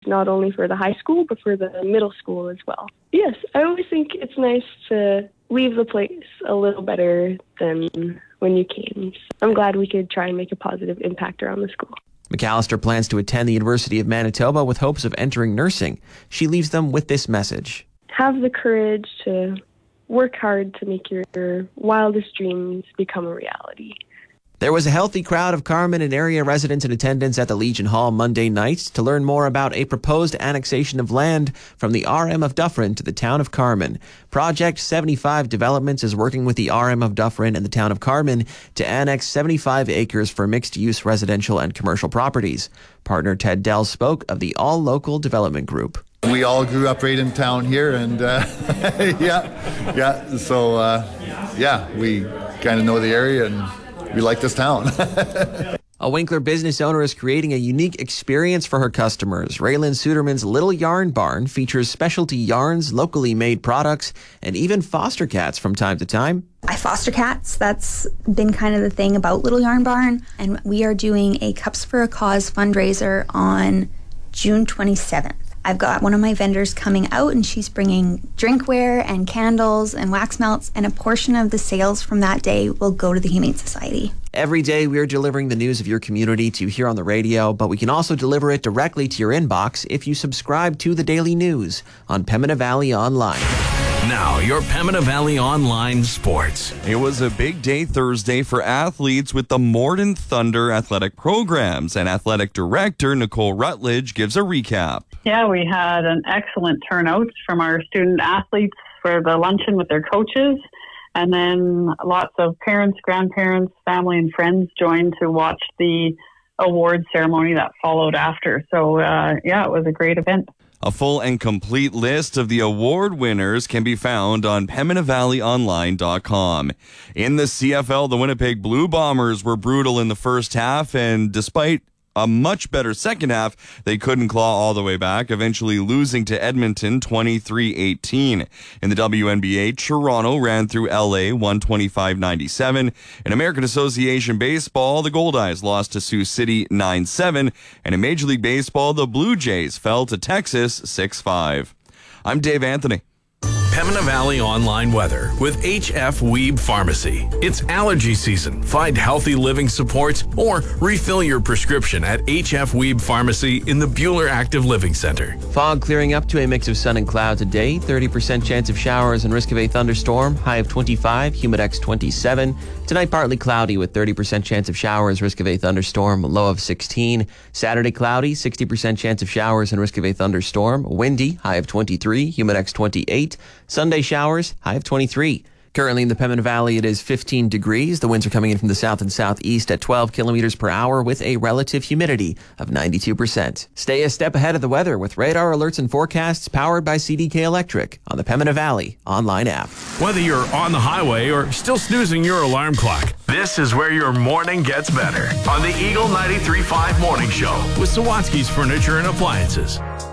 not only for the high school, but for the middle school as well. Yes, I always think it's nice to leave the place a little better than when you came. So I'm glad we could try and make a positive impact around the school. McAllister plans to attend the University of Manitoba with hopes of entering nursing. She leaves them with this message. Have the courage to work hard to make your wildest dreams become a reality. There was a healthy crowd of Carman and area residents in attendance at the Legion Hall Monday night to learn more about a proposed annexation of land from the RM of Dufferin to the town of Carman. Project 75 Developments is working with the RM of Dufferin and the town of Carman to annex 75 acres for mixed-use residential and commercial properties. Partner Ted Dell spoke of the all-local development group. We all grew up right in town here, and we kind of know the area, and we like this town. A Winkler business owner is creating a unique experience for her customers. Raylan Suderman's Little Yarn Barn features specialty yarns, locally made products, and even foster cats from time to time. I foster cats. That's been kind of the thing about Little Yarn Barn. And we are doing a Cups for a Cause fundraiser on June 27th. I've got one of my vendors coming out, and she's bringing drinkware and candles and wax melts, and a portion of the sales from that day will go to the Humane Society. Every day we are delivering the news of your community to you here on the radio, but we can also deliver it directly to your inbox if you subscribe to the Daily News on Pembina Valley Online. Now, your Pembina Valley Online sports. It was a big day Thursday for athletes with the Morden Thunder athletic programs, and athletic director Nicole Rutledge gives a recap. Yeah, we had an excellent turnout from our student athletes for the luncheon with their coaches. And then lots of parents, grandparents, family, and friends joined to watch the award ceremony that followed after. So, it was a great event. A full and complete list of the award winners can be found on PembinaValleyOnline.com. In the CFL, the Winnipeg Blue Bombers were brutal in the first half, and despite a much better second half, they couldn't claw all the way back, eventually losing to Edmonton 23-18. In the WNBA, Toronto ran through LA 125-97. In American Association Baseball, the Goldeyes lost to Sioux City 9-7. And in Major League Baseball, the Blue Jays fell to Texas 6-5. I'm Dave Anthony. Pembina Valley Online weather with HF Weeb Pharmacy. It's allergy season. Find healthy living supports or refill your prescription at HF Weeb Pharmacy in the Buhler Active Living Center. Fog clearing up to a mix of sun and cloud today. 30% chance of showers and risk of a thunderstorm. High of 25, Humidex 27. Tonight partly cloudy with 30% chance of showers, risk of a thunderstorm. Low of 16. Saturday cloudy, 60% chance of showers and risk of a thunderstorm. Windy, high of 23, Humidex 28. Sunday showers, high of 23. Currently in the Pembina Valley, it is 15 degrees. The winds are coming in from the south and southeast at 12 kilometers per hour with a relative humidity of 92%. Stay a step ahead of the weather with radar alerts and forecasts powered by CDK Electric on the Pembina Valley online app. Whether you're on the highway or still snoozing your alarm clock, this is where your morning gets better on the Eagle 93.5 Morning Show with Sawatsky's Furniture and Appliances.